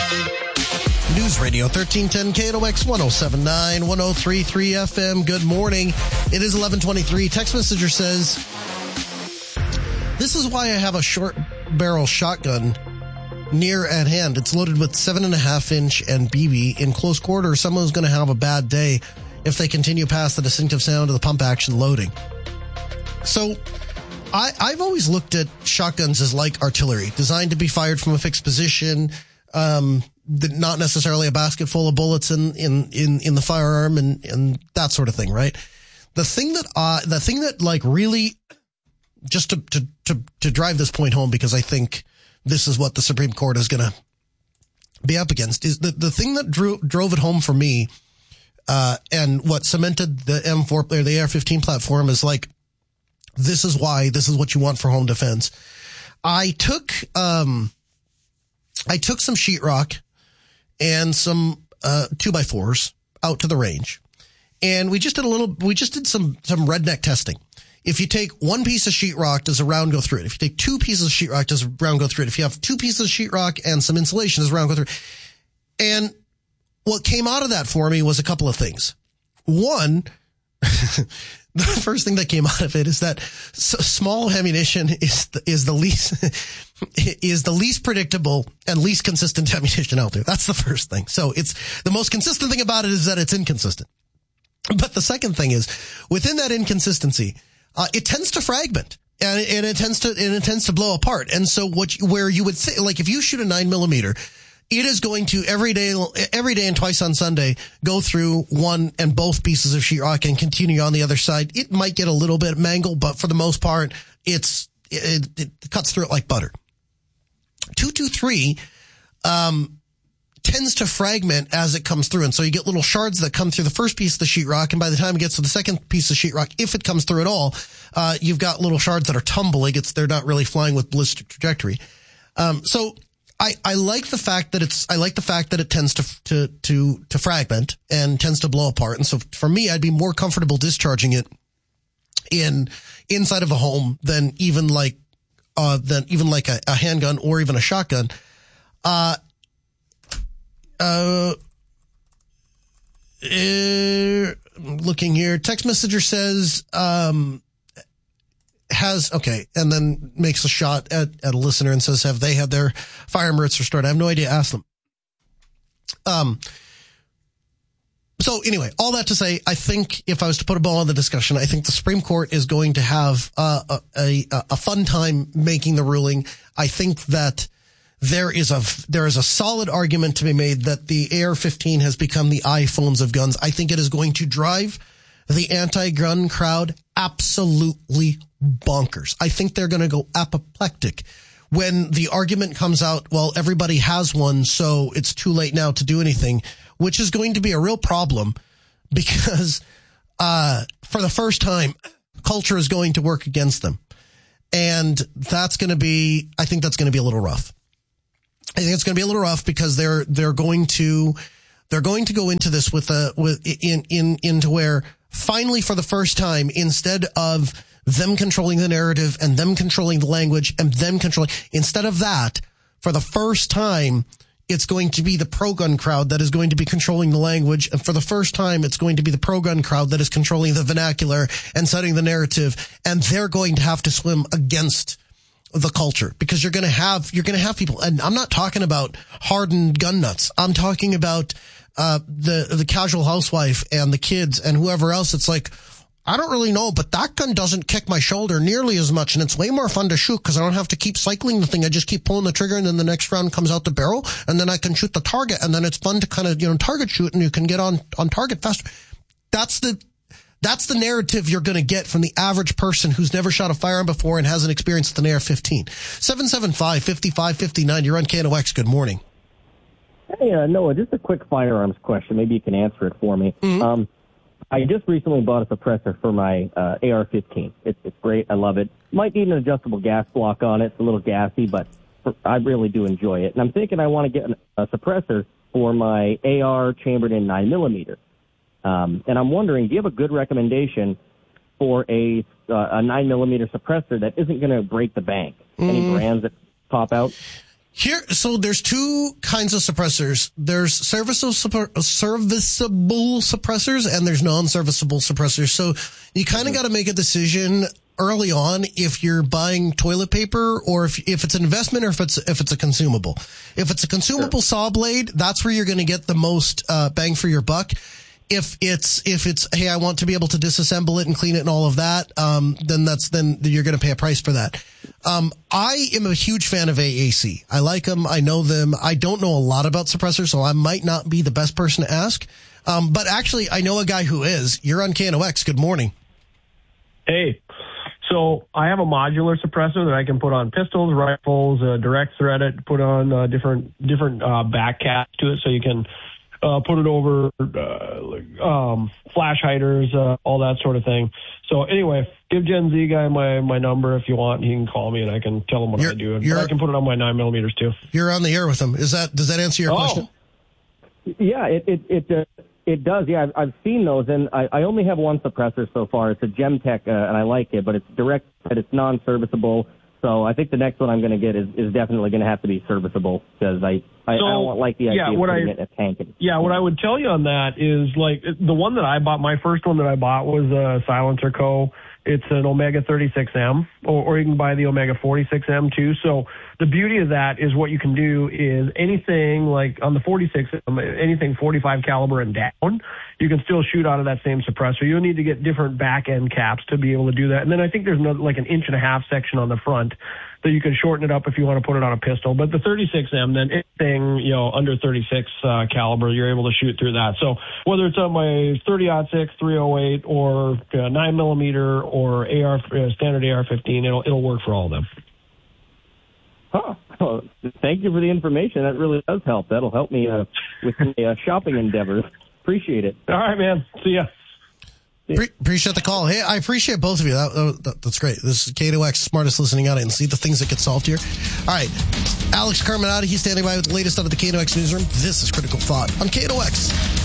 News Radio 1310 KNOX 1079 1033 FM. Good morning. It is 11:23. Text messenger says, "This is why I have a short barrel shotgun near at hand. It's loaded with 7.5 inch and BB. In close quarters, someone's going to have a bad day if they continue past the distinctive sound of the pump action loading." So I've always looked at shotguns as like artillery, designed to be fired from a fixed position, not necessarily a basket full of bullets in the firearm and that sort of thing, right? The thing that like really, just to drive this point home, because I think this is what the Supreme Court is going to be up against, is the thing that drove it home for me, and what cemented the M4 or the AR-15 platform is like, this is why, this is what you want for home defense. I took some sheetrock and some 2x4s out to the range, and we just did some redneck testing. If you take one piece of sheetrock, does a round go through it? If you take two pieces of sheetrock, does a round go through it? If you have two pieces of sheetrock and some insulation, does a round go through it? And what came out of that for me was a couple of things. One, the first thing that came out of it is that small ammunition is the least predictable and least consistent ammunition out there. That's the first thing. So it's the most consistent thing about it is that it's inconsistent. But the second thing is, within that inconsistency, it tends to fragment and it tends to blow apart. And so where you would say, like, if you shoot a 9mm, it is going to every day and twice on Sunday go through one and both pieces of sheetrock and continue on the other side. It might get a little bit mangled, but for the most part, it cuts through it like butter. 223 tends to fragment as it comes through, and so you get little shards that come through the first piece of the sheetrock, and by the time it gets to the second piece of sheetrock, if it comes through at all, you've got little shards that are tumbling. They're not really flying with ballistic trajectory. So I like the fact that it tends to fragment and tends to blow apart. And so for me, I'd be more comfortable discharging it inside of a home than even like a handgun or even a shotgun. Looking here, text messenger says, and then makes a shot at a listener and says, have they had their firearm restored? I have no idea. Ask them. So anyway, all that to say, I think if I was to put a ball in the discussion, I think the Supreme Court is going to have a fun time making the ruling. I think that there is a solid argument to be made that the AR-15 has become the iPhones of guns. I think it is going to drive the anti-gun crowd absolutely bonkers. I think they're going to go apoplectic when the argument comes out, well, everybody has one, so it's too late now to do anything, which is going to be a real problem because for the first time, culture is going to work against them. And I think that's going to be a little rough. I think it's going to be a little rough because they're going to go into this into where finally, for the first time, instead of them controlling the narrative and them controlling the language and them instead of that, for the first time, it's going to be the pro-gun crowd that is going to be controlling the language. And for the first time, it's going to be the pro-gun crowd that is controlling the vernacular and setting the narrative. And they're going to have to swim against the culture because you're going to have people. And I'm not talking about hardened gun nuts. I'm talking about the casual housewife and the kids and whoever else. It's like, I don't really know, but that gun doesn't kick my shoulder nearly as much, and it's way more fun to shoot because I don't have to keep cycling the thing. I just keep pulling the trigger, and then the next round comes out the barrel, and then I can shoot the target, and then it's fun to kind of, target shoot, and you can get on target faster. That's the narrative you're going to get from the average person who's never shot a firearm before and hasn't experienced an AR-15. 775-5559, you're on KNOX. Good morning. Hey, Noah, just a quick firearms question. Maybe you can answer it for me. Mm-hmm. I just recently bought a suppressor for my AR-15. It's great. I love it. Might need an adjustable gas block on it. It's a little gassy, but I really do enjoy it. And I'm thinking I want to get a suppressor for my AR chambered in 9mm. And I'm wondering, do you have a good recommendation for a 9mm suppressor that isn't going to break the bank? Any brands that pop out? So there's two kinds of suppressors. There's serviceable suppressors and there's non-serviceable suppressors. So you kind of got to make a decision early on if you're buying toilet paper or if it's an investment or if it's a consumable. If it's a consumable saw blade, that's where you're going to get the most bang for your buck. If it's hey, I want to be able to disassemble it and clean it and all of that, then you're going to pay a price for that. I am a huge fan of AAC. I like them. I know them. I don't know a lot about suppressors, so I might not be the best person to ask. But actually, I know a guy who is. You're on KNOX. Good morning. Hey. So I have a modular suppressor that I can put on pistols, rifles, direct thread it, put on different back caps to it, so you can put it over flash hiders, all that sort of thing. So anyway, give Gen Z guy my number if you want. He can call me and I can tell him what I do. But I can put it on my 9mm too. You're on the air with him. Does that answer your question? Yeah, it does. Yeah, I've seen those, and I only have one suppressor so far. It's a Gemtech, and I like it, but it's direct, but it's non-serviceable. So I think the next one I'm going to get is definitely going to have to be serviceable because I don't like the idea of putting it in a tank. Yeah, what I would tell you on that is, like, the one that I bought, my first one that I bought was a Silencer Co. It's an Omega 36M, or you can buy the Omega 46M too. So the beauty of that is what you can do is anything like on the 46M, anything 45 caliber and down, you can still shoot out of that same suppressor. You'll need to get different back end caps to be able to do that. And then I think there's like an 1.5-inch section on the front that you can shorten it up if you want to put it on a pistol. But the 36M, then anything, under 36 caliber, you're able to shoot through that. So whether it's on my 30-06, 308, or 9mm or standard AR-15, it'll work for all of them. Huh. Well, thank you for the information. That really does help. That'll help me with my shopping endeavors. Appreciate it. All right, man. See ya. Appreciate the call. Hey, I appreciate both of you. That's great. This is KNOX, smartest listening out, and see the things that get solved here. All right. Alex Carminati, he's standing by with the latest out of the KNOX newsroom. This is Critical Thought on KNOX.